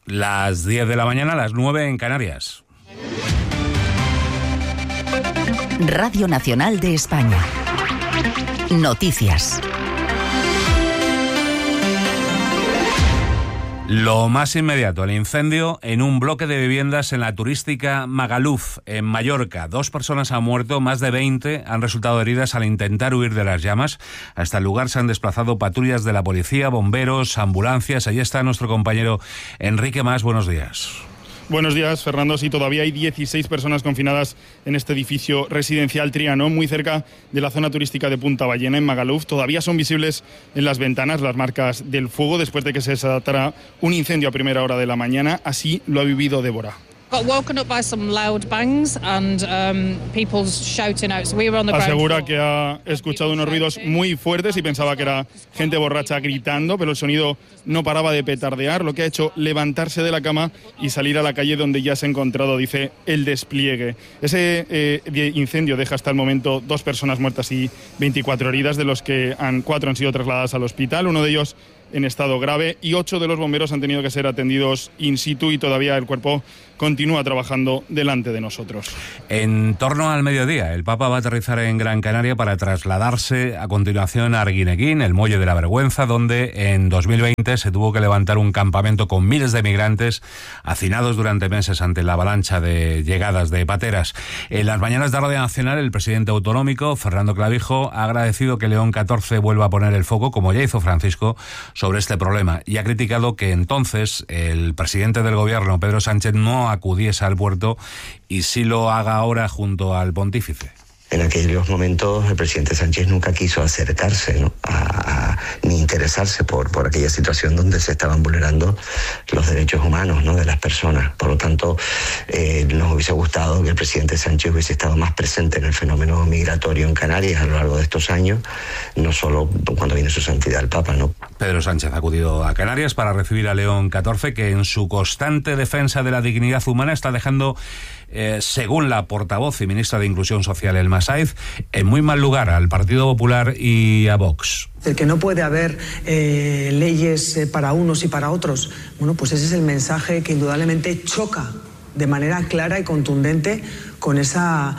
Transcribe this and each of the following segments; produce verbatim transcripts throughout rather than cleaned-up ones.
Las diez de la mañana, las nueve en Canarias. Radio Nacional de España. Noticias. Lo más inmediato, el incendio en un bloque de viviendas en la turística Magaluf, en Mallorca. Dos personas han muerto, más de veinte han resultado heridas al intentar huir de las llamas. Hasta el lugar se han desplazado patrullas de la policía, bomberos, ambulancias. Allí está nuestro compañero Enrique Mas. Buenos días. Buenos días, Fernando. Sí, todavía hay dieciséis personas confinadas en este edificio residencial Trianon, muy cerca de la zona turística de Punta Ballena, en Magaluf. Todavía son visibles en las ventanas las marcas del fuego después de que se desatara un incendio a primera hora de la mañana. Así lo ha vivido Débora. Asegura que ha escuchado unos ruidos muy fuertes y pensaba que era gente borracha gritando, pero el sonido no paraba de petardear, lo que ha hecho levantarse de la cama y salir a la calle donde ya se ha encontrado, dice, el despliegue. Ese eh, incendio deja hasta el momento dos personas muertas y veinticuatro heridas, de los que han, cuatro han sido trasladadas al hospital, uno de ellos en estado grave, y ocho de los bomberos han tenido que ser atendidos in situ y todavía el cuerpo continúa trabajando delante de nosotros. En torno al mediodía, el Papa va a aterrizar en Gran Canaria para trasladarse a continuación a Arguineguín, el Muelle de la Vergüenza, donde en dos mil veinte se tuvo que levantar un campamento con miles de migrantes hacinados durante meses ante la avalancha de llegadas de pateras. En las mañanas de Radio Nacional, el presidente autonómico, Fernando Clavijo, ha agradecido que León catorce vuelva a poner el foco, como ya hizo Francisco, sobre este problema, y ha criticado que entonces el presidente del gobierno, Pedro Sánchez, no acudiese al puerto y sí lo haga ahora junto al pontífice. En aquellos momentos el presidente Sánchez nunca quiso acercarse, ¿no? a, a, ni interesarse por, por aquella situación donde se estaban vulnerando los derechos humanos, ¿no? de las personas. Por lo tanto, eh, nos hubiese gustado que el presidente Sánchez hubiese estado más presente en el fenómeno migratorio en Canarias a lo largo de estos años, no solo cuando viene su santidad el Papa, ¿no? Pedro Sánchez ha acudido a Canarias para recibir a León catorce, que en su constante defensa de la dignidad humana está dejando, eh, según la portavoz y ministra de Inclusión Social, Elma Saiz, en muy mal lugar al Partido Popular y a Vox. El que no puede haber eh, leyes eh, para unos y para otros. Bueno, pues ese es el mensaje que indudablemente choca de manera clara y contundente con esa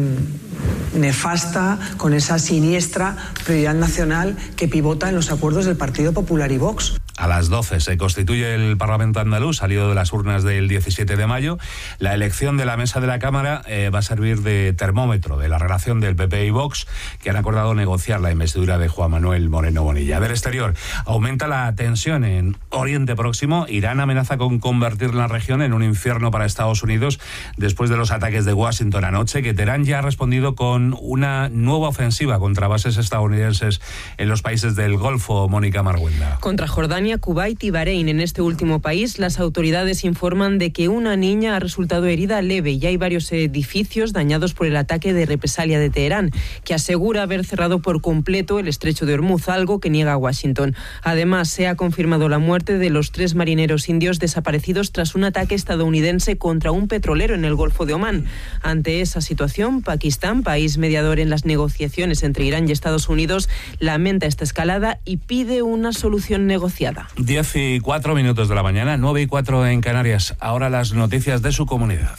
mmm, nefasta, con esa siniestra prioridad nacional que pivota en los acuerdos del Partido Popular y Vox. A las doce se constituye el Parlamento andaluz, salido de las urnas del diecisiete de mayo. La elección de la mesa de la Cámara eh, va a servir de termómetro de la relación del P P y Vox, que han acordado negociar la investidura de Juan Manuel Moreno Bonilla. Del exterior, aumenta la tensión en Oriente Próximo. Irán amenaza con convertir la región en un infierno para Estados Unidos después de los ataques de Washington anoche, que Teherán ya ha respondido con una nueva ofensiva contra bases estadounidenses en los países del Golfo. Mónica Marguenda. Contra Jordania, Kuwait y Bahrein. En este último país, las autoridades informan de que una niña ha resultado herida leve y hay varios edificios dañados por el ataque de represalia de Teherán, que asegura haber cerrado por completo el estrecho de Hormuz, algo que niega Washington. Además, se ha confirmado la muerte de los tres marineros indios desaparecidos tras un ataque estadounidense contra un petrolero en el Golfo de Omán. Ante esa situación, Pakistán, país mediador en las negociaciones entre Irán y Estados Unidos, lamenta esta escalada y pide una solución negociada. Diez y cuatro minutos de la mañana, nueve y cuatro en Canarias. Ahora las noticias de su comunidad.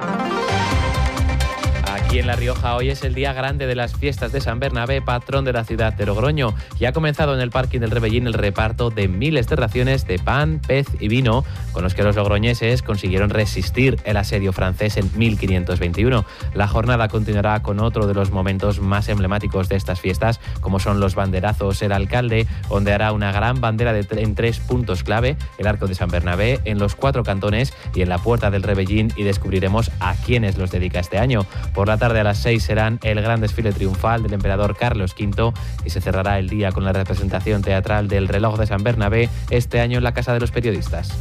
Aquí en La Rioja hoy es el día grande de las fiestas de San Bernabé, patrón de la ciudad de Logroño, y ha comenzado en el parking del Rebellín el reparto de miles de raciones de pan, pez y vino, con los que los logroñeses consiguieron resistir el asedio francés en mil quinientos veintiuno. La jornada continuará con otro de los momentos más emblemáticos de estas fiestas, como son los banderazos. El alcalde ondeará una gran bandera de tre- en tres puntos clave, el arco de San Bernabé, en los cuatro cantones y en la puerta del Rebellín, y descubriremos a quiénes los dedica este año. Por la tarde a las seis serán el gran desfile triunfal del emperador Carlos quinto y se cerrará el día con la representación teatral del reloj de San Bernabé, este año en la Casa de los Periodistas.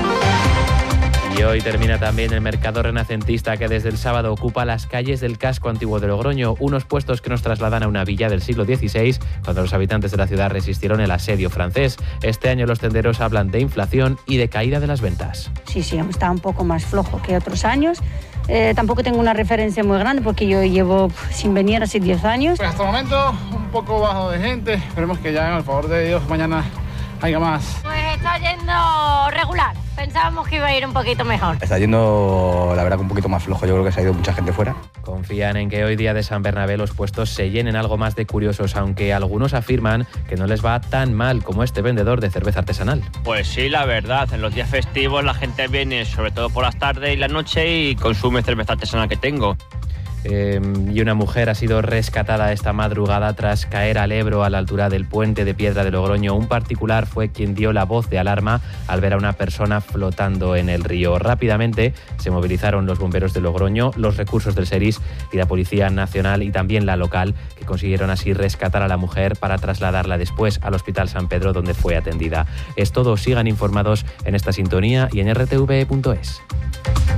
Y hoy termina también el mercado renacentista, que desde el sábado ocupa las calles del casco antiguo de Logroño, unos puestos que nos trasladan a una villa del siglo dieciséis, cuando los habitantes de la ciudad resistieron el asedio francés. Este año los tenderos hablan de inflación y de caída de las ventas. Sí, sí, está un poco más flojo que otros años. Eh, tampoco tengo una referencia muy grande porque yo llevo sin venir hace diez años. Pues hasta el momento un poco bajo de gente. Esperemos que ya, en el favor de Dios, mañana haya más. Pues está yendo regular. Pensábamos que iba a ir un poquito mejor. Está yendo, la verdad, un poquito más flojo. Yo creo que se ha ido mucha gente fuera. Confían en que hoy día de San Bernabé los puestos se llenen algo más de curiosos, aunque algunos afirman que no les va tan mal como este vendedor de cerveza artesanal. Pues sí, la verdad, en los días festivos la gente viene sobre todo por las tardes y la noche y consume cerveza artesanal que tengo. Eh, y una mujer ha sido rescatada esta madrugada tras caer al Ebro a la altura del puente de Piedra de Logroño. Un particular fue quien dio la voz de alarma al ver a una persona flotando en el río. Rápidamente se movilizaron los bomberos de Logroño, los recursos del SERIS y la Policía Nacional y también la local, que consiguieron así rescatar a la mujer para trasladarla después al Hospital San Pedro, donde fue atendida. Es todo, sigan informados en esta sintonía y en r t v punto es.